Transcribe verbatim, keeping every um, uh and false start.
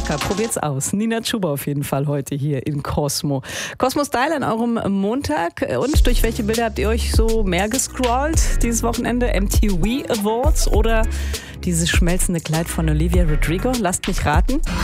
Locker. Probiert's aus. Nina Chuba auf jeden Fall heute hier in Cosmo. Cosmo Style an eurem Montag. Und durch welche Bilder habt ihr euch so mehr gescrollt dieses Wochenende? M T V Awards oder dieses schmelzende Kleid von Olivia Rodrigo? Lasst mich raten.